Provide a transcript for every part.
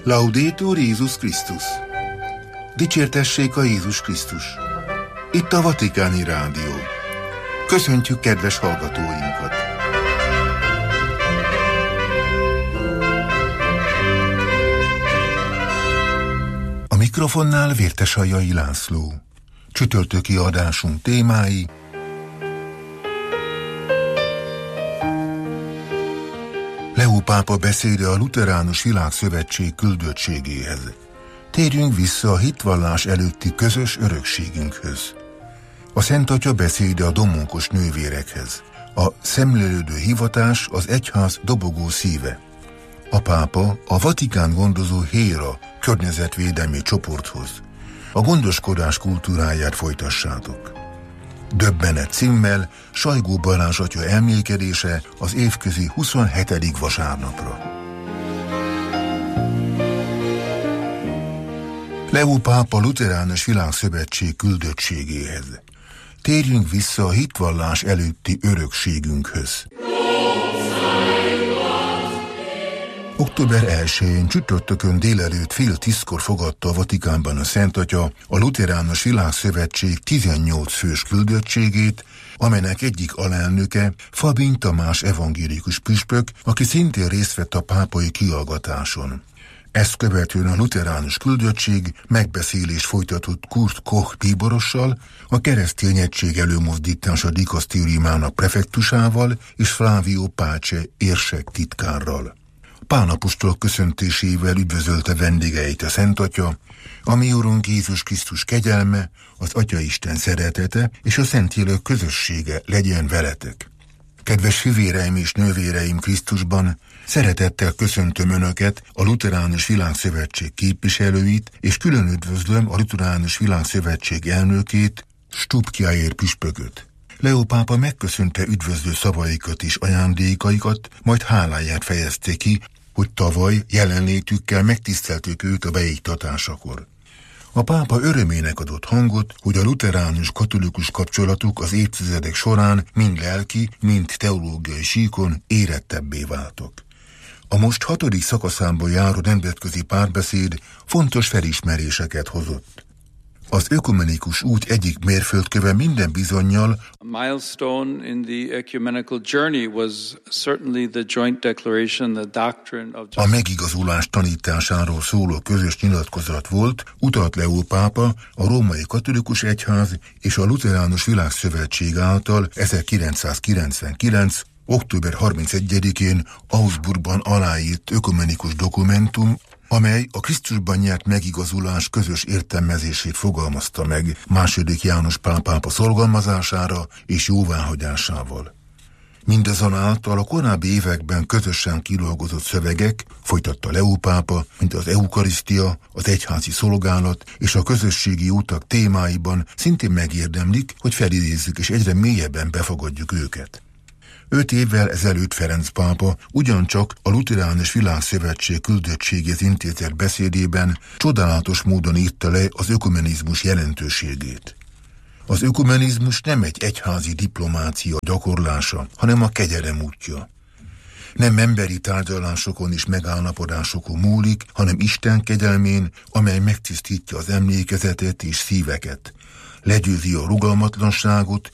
Laudetur Jézus Krisztus! Dicsértessék a Jézus Krisztus! Itt a Vatikáni Rádió. Köszöntjük kedves hallgatóinkat! A mikrofonnál Vértesajai László. Csütörtöki adásunk témái: Leó pápa beszéde a Lutheránus Világszövetség küldöttségéhez. Térjünk vissza a hitvallás előtti közös örökségünkhöz. A Szent Atya beszéde a domonkos nővérekhez. A szemlélődő hivatás az egyház dobogó szíve. A pápa a Vatikán gondozó HÉRA környezetvédelmi csoporthoz. A gondoskodás kultúráját folytassátok. Döbbenet címmel Sajgó Balázs atya elmélkedése az évközi 27. vasárnapra. Leó pápa Lutheránus Világszövetség küldöttségéhez. Térjünk vissza a hitvallás előtti örökségünkhöz. Október 1-én csütörtökön délelőtt 9:30 fogadta a Vatikánban a Szent Atya a Lutheránus Világszövetség 18 fős küldöttségét, amelynek egyik alelnöke Fabin Tamás evangélikus püspök, aki szintén részt vett a pápai kihallgatáson. Ezt követően a lutheránus küldöttség megbeszélés folytatott Kurt Koch bíborossal, a keresztény egység előmozdítása dikasztériumának prefektusával és Flavio Pace érsek titkárral. Pál apostol köszöntésével üdvözölte vendégeit a Szent Atya, a mi Urunk Jézus Krisztus kegyelme, az Atyaisten szeretete és a Szentlélek közössége legyen veletek. Kedves fivéreim és nővéreim Krisztusban, szeretettel köszöntöm Önöket, a Lutheránus Világszövetség képviselőit, és külön üdvözlöm a Lutheránus Világszövetség elnökét, Stubkjaer püspököt. Leó pápa megköszönte üdvözlő szavaikat és ajándékaikat, majd háláját fejezte ki, hogy tavaly jelenlétükkel megtiszteltük őt a beiktatásakor. A pápa örömének adott hangot, hogy a lutheránus katolikus kapcsolatuk az évtizedek során mind lelki, mind teológiai síkon érettebbé váltak. A most 6. szakaszában járó nemzetközi párbeszéd fontos felismeréseket hozott. Az ökumenikus út egyik mérföldköve minden bizonnyal a megigazulás tanításáról szóló közös nyilatkozat volt, utalt Leó pápa a Római Katolikus Egyház és a Lutheránus Világszövetség által 1999. október 31-én Augsburgban aláírt ökumenikus dokumentum, amely a Krisztusban nyert megigazulás közös értelmezését fogalmazta meg II. János Pál pápa szorgalmazására és jóváhagyásával. Mindazonáltal a korábbi években közösen kidolgozott szövegek, folytatta Leó pápa, mint az eukarisztia, az egyházi szolgálat és a közösségi utak témáiban szintén megérdemlik, hogy felidézzük és egyre mélyebben befogadjuk őket. 5 évvel ezelőtt Ferenc pápa ugyancsak a Lutheránus Világszövetség küldöttségéhez intézett beszédében csodálatos módon írta le az ökumenizmus jelentőségét. Az ökumenizmus nem egy egyházi diplomácia gyakorlása, hanem a kegyelem útja. Nem emberi tárgyalásokon és megállapodásokon múlik, hanem Isten kegyelmén, amely megtisztítja az emlékezetet és szíveket. Legyőzi a rugalmatlanságot,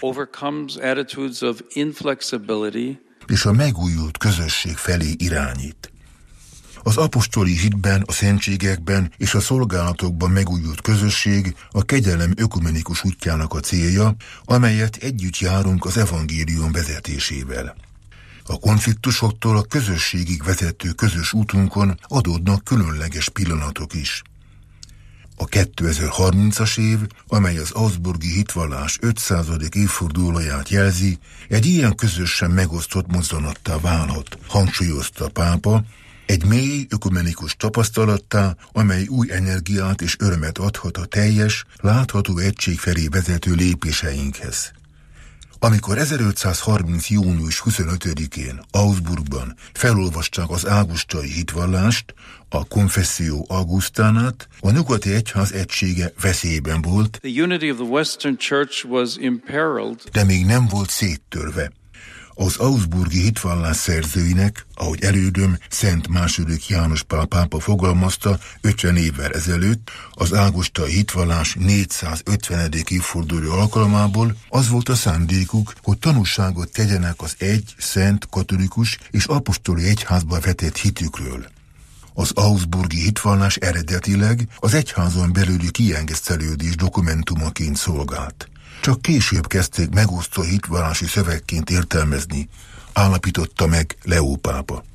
és a megújult közösség felé irányít. Az apostoli hitben, a szentségekben és a szolgálatokban megújult közösség a kegyelem ökumenikus útjának a célja, amelyet együtt járunk az evangélium vezetésével. A konfliktusoktól a közösségig vezető közös útunkon adódnak különleges pillanatok is. A 2030-as év, amely az augsburgi hitvallás 500. évfordulóját jelzi, egy ilyen közösen megosztott mozzanattá válhat, hangsúlyozta a pápa, egy mély ökumenikus tapasztalattá, amely új energiát és örömet adhat a teljes, látható egység felé vezető lépéseinkhez. Amikor 1530. június 25-én Augsburgban felolvasták az águstai hitvallást, a Confessio Augustánát, a nyugati egyház egysége veszélyben volt, de még nem volt széttörve. Az augsburgi hitvallás szerzőinek, ahogy elődöm Szent II. János Pál pápa fogalmazta 50 évvel ezelőtt, az ágostai hitvallás 450. évforduló alkalmából az volt a szándékuk, hogy tanúságot tegyenek az egy, szent, katolikus és apostoli egyházba vetett hitükről. Az augsburgi hitvallás eredetileg az egyházon belüli kiengesztelődés dokumentumaként szolgált. Csak később kezdték megosztó hitvallási szövegként értelmezni, állapította meg Leó pápa.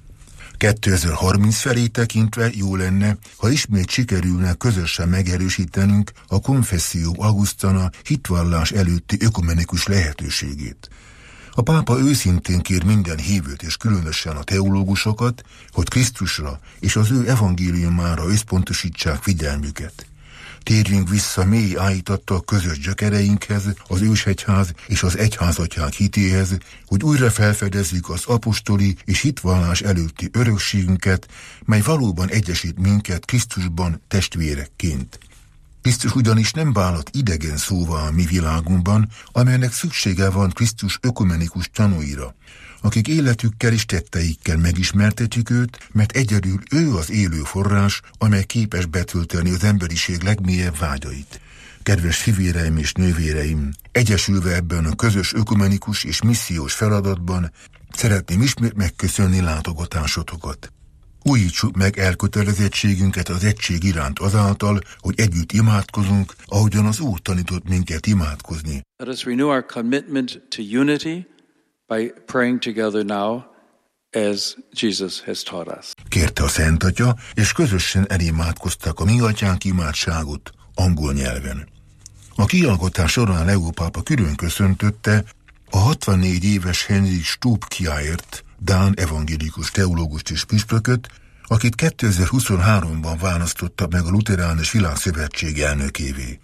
2030 felé tekintve jó lenne, ha ismét sikerülne közösen megerősítenünk a Confessio Augustana hitvallás előtti ökumenikus lehetőségét. A pápa őszintén kér minden hívőt és különösen a teológusokat, hogy Krisztusra és az ő evangéliumára összpontosítsák figyelmüket. Térjünk vissza mély állítattal közös gyökereinkhez, az ősegyház és az egyházatyák hitéhez, hogy újra felfedezzük az apostoli és hitvallás előtti örökségünket, mely valóban egyesít minket Krisztusban testvérekként. Krisztus ugyanis nem vállalt idegen szóvá a mi világunkban, amelynek szüksége van Krisztus ökumenikus tanúira, akik életükkel és tetteikkel megismertetjük őt, mert egyedül ő az élő forrás, amely képes betölteni az emberiség legmélyebb vágyait. Kedves fivéreim és nővéreim, egyesülve ebben a közös ökumenikus és missziós feladatban szeretném ismét megköszönni látogatásotokat. Újítsuk meg elkötelezettségünket az egység iránt azáltal, hogy együtt imádkozunk, ahogyan az Úr tanított minket imádkozni. Let us renew our commitment to unity by praying together now, as Jesus has taught us. Kérte a Szent Atya, és közösen elimádkoztak a mi atyánk imádságot angol nyelven. A kiallgatás során Leó pápa külön köszöntötte a 64 éves Henrik Stubkjaert, dán evangélikus teológust és püspököt, akit 2023-ban választotta meg a Luteránus Világszövetség elnökévé.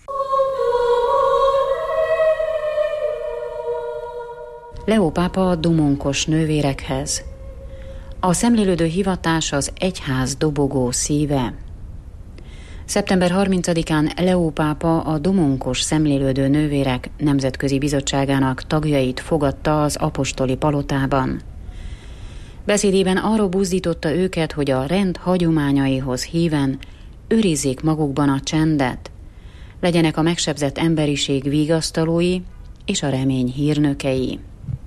Leó pápa a domonkos nővérekhez. A szemlélődő hivatás az egyház dobogó szíve. Szeptember 30-án Leó pápa a domonkos szemlélődő nővérek nemzetközi bizottságának tagjait fogadta az apostoli palotában. Beszédében arra buzdította őket, hogy a rend hagyományaihoz híven őrizzék magukban a csendet, legyenek a megsebzett emberiség vigasztalói és a remény hírnökei.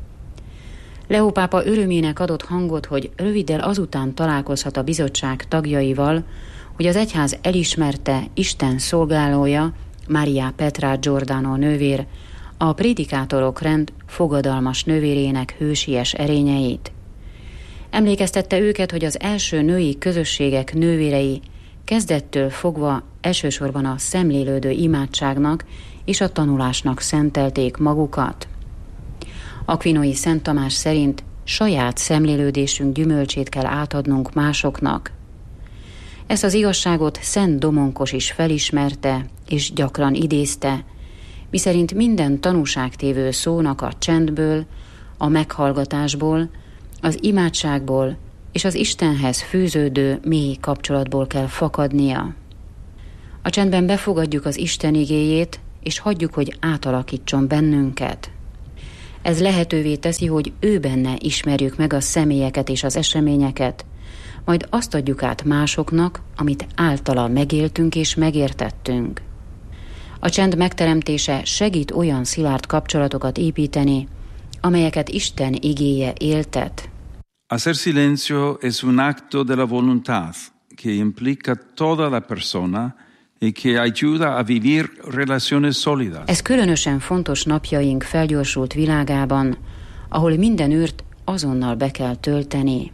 Leó pápa örömének adott hangot, hogy röviddel azután találkozhat a bizottság tagjaival, hogy az egyház elismerte Isten szolgálója, Maria Petra Giordano nővér, a prédikátorok rend fogadalmas nővérének hősies erényeit. Emlékeztette őket, hogy az első női közösségek nővérei kezdettől fogva elsősorban a szemlélődő imádságnak és a tanulásnak szentelték magukat. Akvinói Szent Tamás szerint saját szemlélődésünk gyümölcsét kell átadnunk másoknak. Ezt az igazságot Szent Domonkos is felismerte és gyakran idézte, miszerint minden tanúságtévő szónak a csendből, a meghallgatásból, az imádságból és az Istenhez fűződő mély kapcsolatból kell fakadnia. A csendben befogadjuk az Isten igéjét, és hagyjuk, hogy átalakítson bennünket. Ez lehetővé teszi, hogy ő benne ismerjük meg a személyeket és az eseményeket, majd azt adjuk át másoknak, amit általa megéltünk és megértettünk. A csend megteremtése segít olyan szilárd kapcsolatokat építeni, amelyeket Isten igéje éltet. Hacer silencio es un acto de la voluntad que implica toda la persona y que ayuda a vivir relaciones sólidas. Ez különösen fontos napjaink felgyorsult világában, ahol minden űrt azonnal be kell tölteni.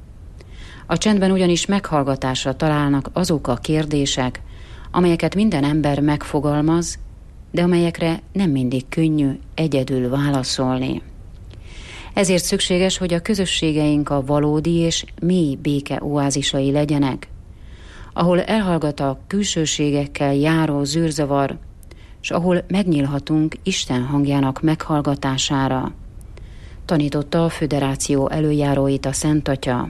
A csendben ugyanis meghallgatásra találnak azok a kérdések, amelyeket minden ember megfogalmaz, de amelyekre nem mindig könnyű egyedül válaszolni. Ezért szükséges, hogy a közösségeink a valódi és mély béke oázisai legyenek, ahol elhallgat a külsőségekkel járó zűrzavar, s ahol megnyílhatunk Isten hangjának meghallgatására, tanította a föderáció előjáróit a Szent Atya.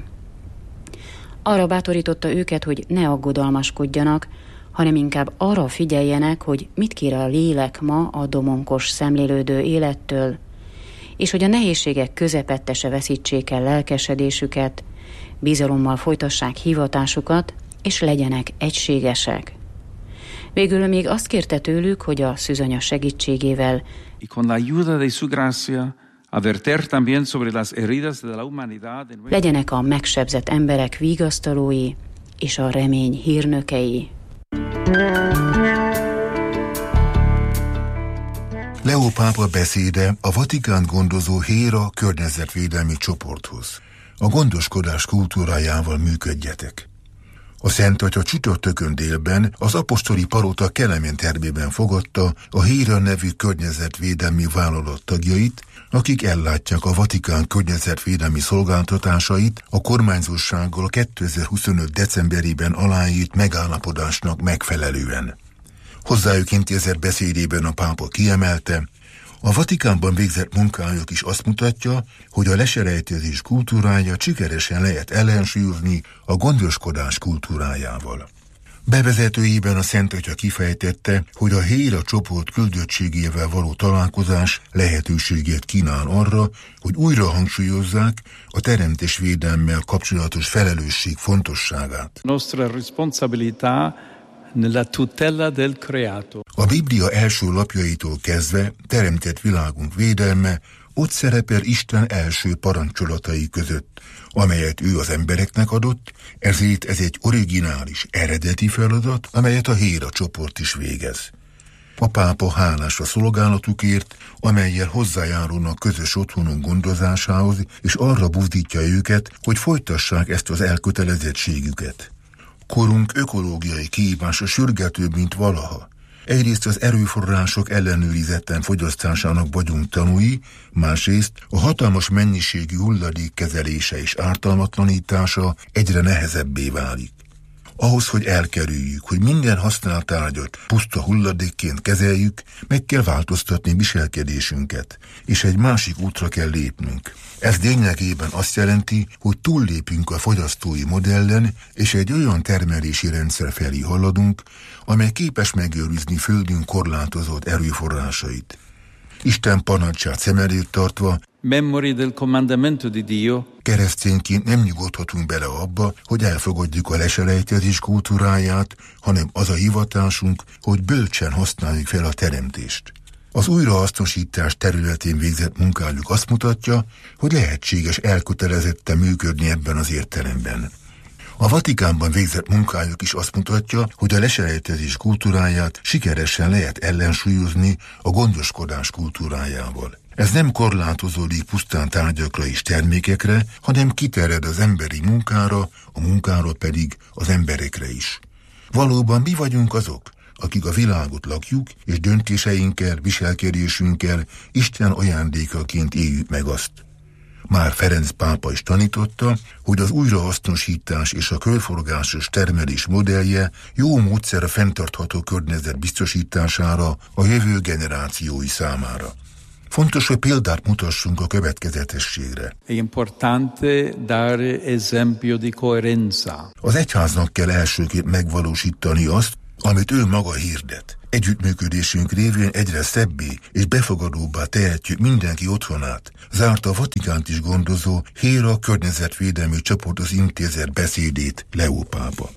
Arra bátorította őket, hogy ne aggodalmaskodjanak, hanem inkább arra figyeljenek, hogy mit kér a lélek ma a domonkos szemlélődő élettől, és hogy a nehézségek közepette se veszítsék el lelkesedésüket, bizalommal folytassák hivatásukat, és legyenek egységesek. Végül még azt kérte tőlük, hogy a szűzanya segítségével legyenek a megsebzett emberek vigasztalói és a remény hírnökei. Leó pápa beszéde a Vatikánt gondozó HÉRA környezetvédelmi csoporthoz. A gondoskodás kultúrájával működjetek. A Szent Atya csütörtökön délben az apostoli palota Kelemen termében fogadta a HÉRA nevű környezetvédelmi vállalat tagjait, akik ellátják a Vatikán környezetvédelmi szolgáltatásait a kormányzósággal 2025. decemberében aláírt megállapodásnak megfelelően. Hozzájuk intézett beszédében a pápa kiemelte, a Vatikánban végzett munkájuk is azt mutatja, hogy a leselejtezés kultúrája sikeresen lehet ellensúlyozni a gondoskodás kultúrájával. Bevezetőjében a Szent Atya kifejtette, hogy a HÉRA csoport küldöttségével való találkozás lehetőséget kínál arra, hogy újra hangsúlyozzák a teremtésvédelemmel kapcsolatos felelősség fontosságát. Nostra responsabilità nella tutela del creato. A Biblia első lapjaitól kezdve teremtett világunk védelme ott szerepel Isten első parancsolatai között, amelyet ő az embereknek adott, ezért ez egy originális, eredeti feladat, amelyet a HÉRA csoport is végez. A pápa hálás a szolgálatukért, amellyel hozzájárulnak közös otthonunk gondozásához, és arra buzdítja őket, hogy folytassák ezt az elkötelezettségüket. Korunk ökológiai kihívása sürgetőbb, mint valaha. Egyrészt az erőforrások ellenőrizetten fogyasztásának vagyunk tanúi, másrészt a hatalmas mennyiségű hulladék kezelése és ártalmatlanítása egyre nehezebbé válik. Ahhoz, hogy elkerüljük, hogy minden használt tárgyat puszta hulladékként kezeljük, meg kell változtatni viselkedésünket, és egy másik útra kell lépnünk. Ez lényegében azt jelenti, hogy túllépünk a fogyasztói modellen, és egy olyan termelési rendszer felé haladunk, amely képes megőrizni földünk korlátozott erőforrásait. Isten parancsát szem előtt tartva, Memori del comandamento di Dio. Keresztényként nem nyugodhatunk bele abba, hogy elfogadjuk a leselejtezés kultúráját, hanem az a hivatásunk, hogy bölcsen használjuk fel a teremtést. Az újrahasznosítás területén végzett munkájuk azt mutatja, hogy lehetséges elkötelezetten működni ebben az értelemben. A Vatikánban végzett munkájuk is azt mutatja, hogy a leselejtezés kultúráját sikeresen lehet ellensúlyozni a gondoskodás kultúrájával. Ez nem korlátozódik pusztán tárgyakra és termékekre, hanem kiterjed az emberi munkára, a munkára pedig az emberekre is. Valóban mi vagyunk azok, akik a világot lakjuk, és döntéseinkkel, viselkedésünkkel Isten ajándékaként éljük meg azt. Már Ferenc pápa is tanította, hogy az újrahasznosítás és a körforgásos termelés modellje jó módszer a fenntartható környezet biztosítására a jövő generációi számára. Fontos, hogy példát mutassunk a következetességre. È importante dare esempio di coerenza. Az egyháznak kell elsőként megvalósítani azt, amit ő maga hirdet. Együttműködésünk révén egyre szebbé és befogadóbbá tehetjük mindenki otthonát, zárta a Vatikánt is gondozó HÉRA környezetvédelmi csoport az intézet beszédét Leó pápa.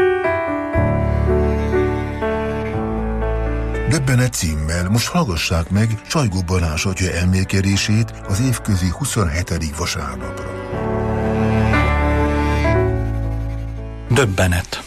Döbbenet címmel most hallgassák meg Sajgó Balázs atya elmélkedését az évközi 27. vasárnapra. Döbbenet.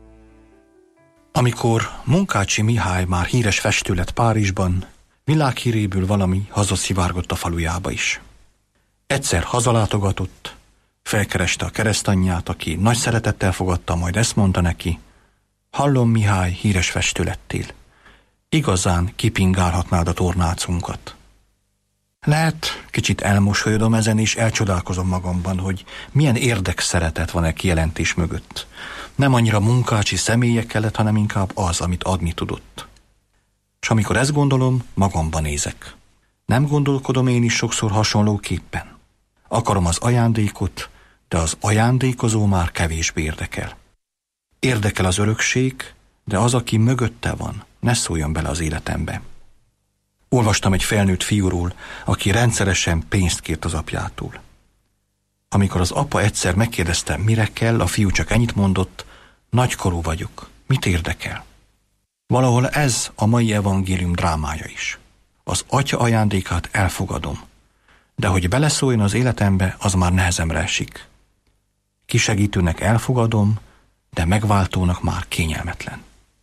Amikor Munkácsi Mihály már híres festő lett Párizsban, világhíréből valami hazaszivárgott a falujába is. Egyszer hazalátogatott, felkereste a keresztanyját, aki nagy szeretettel fogadta, majd ezt mondta neki: hallom, Mihály, híres festő lettél. Igazán kipingálhatnád a tornácunkat. Lehet, kicsit elmosolyodom ezen, és elcsodálkozom magamban, hogy milyen érdekszeretet van-e kijelentés mögött. Nem annyira Munkácsi személye kellett, hanem inkább az, amit adni tudott. És amikor ezt gondolom, magamban nézek. Nem gondolkodom én is sokszor hasonlóképpen. Akarom az ajándékot, de az ajándékozó már kevésbé érdekel. Érdekel az örökség, de az, aki mögötte van, ne szóljon bele az életembe. Olvastam egy felnőtt fiúról, aki rendszeresen pénzt kért az apjától. Amikor az apa egyszer megkérdezte, mire kell, a fiú csak ennyit mondott: nagykorú vagyok, mit érdekel? Valahol ez a mai evangélium drámája is. Az atya ajándékát elfogadom, de hogy beleszóljon az életembe, az már nehezemre esik. Kisegítőnek elfogadom, de megváltónak már kényelmetlen.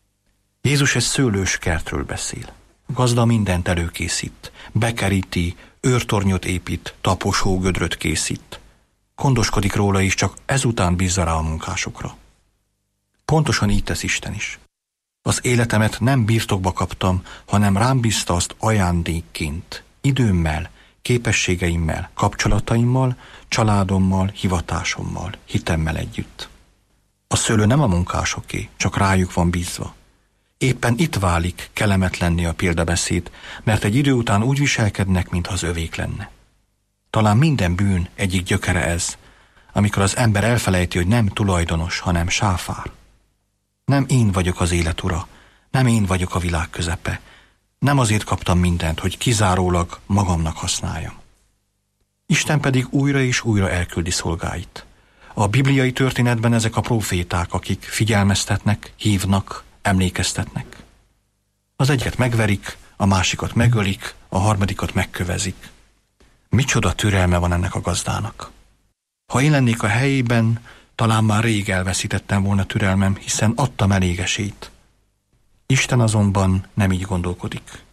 Jézus egy szőlős kertről beszél. A gazda mindent előkészít, bekeríti, őrtornyot épít, taposógödröt készít. Gondoskodik róla is, csak ezután bízza rá a munkásokra. Pontosan így tesz Isten is. Az életemet nem birtokba kaptam, hanem rám bízta azt ajándékként, időmmel, képességeimmel, kapcsolataimmal, családommal, hivatásommal, hitemmel együtt. A szőlő nem a munkásoké, csak rájuk van bízva. Éppen itt válik kellemetlenné a példabeszéd, mert egy idő után úgy viselkednek, mintha az övék lenne. Talán minden bűn egyik gyökere ez, amikor az ember elfelejti, hogy nem tulajdonos, hanem sáfár. Nem én vagyok az élet ura, nem én vagyok a világ közepe. Nem azért kaptam mindent, hogy kizárólag magamnak használjam. Isten pedig újra és újra elküldi szolgáit. A bibliai történetben ezek a próféták, akik figyelmeztetnek, hívnak, emlékeztetnek. Az egyiket megverik, a másikat megölik, a harmadikat megkövezik. Micsoda türelme van ennek a gazdának. Ha én lennék a helyében, talán már rég elveszítettem volna türelmem, hiszen adtam elég esélyt. Isten azonban nem így gondolkodik.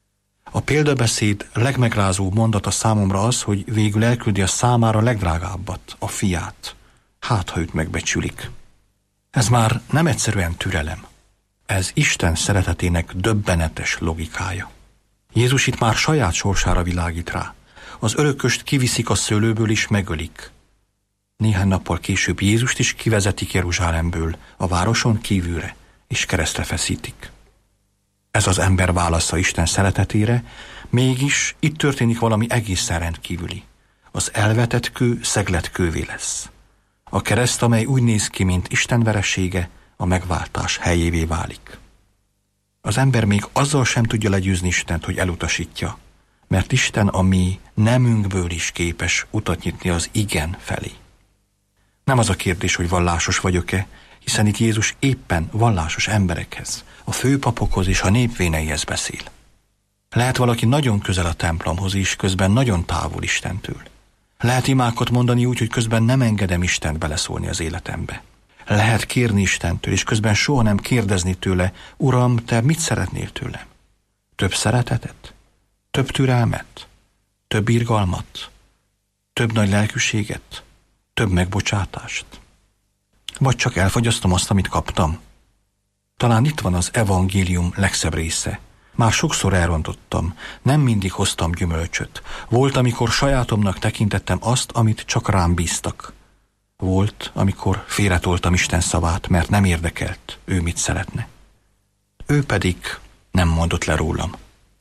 A példabeszéd legmegrázóbb mondata számomra az, hogy végül elküldi a számára legdrágábbat, a fiát. Hát, ha őt megbecsülik. Ez már nem egyszerűen türelem. Ez Isten szeretetének döbbenetes logikája. Jézus itt már saját sorsára világít rá. Az örököst kiviszik a szőlőből és megölik. Néhány nappal később Jézust is kivezetik Jeruzsálemből, a városon kívülre, és keresztre feszítik. Ez az ember válasza Isten szeretetére, mégis itt történik valami egészen rendkívüli. Az elvetett kő szeglet kővé lesz. A kereszt, amely úgy néz ki, mint Isten veresége, a megváltás helyévé válik. Az ember még azzal sem tudja legyőzni Istent, hogy elutasítja, mert Isten a mi nemünkből is képes utat nyitni az igen felé. Nem az a kérdés, hogy vallásos vagyok-e, hiszen itt Jézus éppen vallásos emberekhez, a főpapokhoz és a népvéneihez beszél. Lehet valaki nagyon közel a templomhoz is, közben nagyon távol Istentől. Lehet imákat mondani úgy, hogy közben nem engedem Istent beleszólni az életembe. Lehet kérni Istentől, és közben soha nem kérdezni tőle: Uram, te mit szeretnél tőlem? Több szeretetet? Több türelmet? Több irgalmat? Több nagy lelkűséget? Több megbocsátást? Vagy csak elfogyasztom azt, amit kaptam? Talán itt van az evangélium legszebb része. Már sokszor elrontottam, nem mindig hoztam gyümölcsöt. Volt, amikor sajátomnak tekintettem azt, amit csak rám bíztak. Volt, amikor félretoltam Isten szavát, mert nem érdekelt, ő mit szeretne. Ő pedig nem mondott le rólam.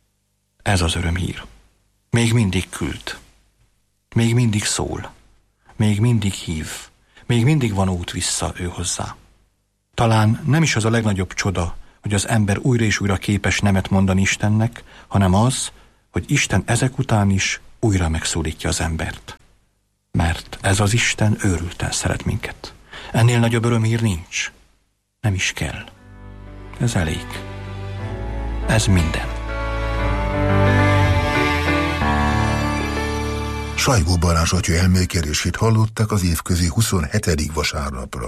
Ez az örömhír. Még mindig küld. Még mindig szól. Még mindig hív. Még mindig van út vissza ő hozzá. Talán nem is az a legnagyobb csoda, hogy az ember újra és újra képes nemet mondani Istennek, hanem az, hogy Isten ezek után is újra megszólítja az embert. Mert ez az Isten őrülten szeret minket. Ennél nagyobb örömhír nincs. Nem is kell. Ez elég. Ez minden. Sajgó Balázs atya elmélkedését hallották az évközi 27. vasárnapra.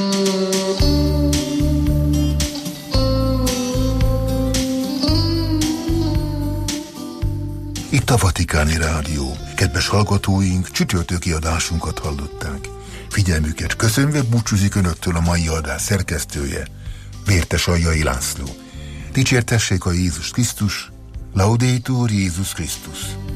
Itt a Vatikáni Rádió. Kedves hallgatóink, csütörtöki adásunkat hallották. Figyelmüket köszönve búcsúzik önöktől a mai adás szerkesztője, Vértes Aljai László. Dicsértessék a Jézus Krisztus, Laudetur Jézus Krisztus.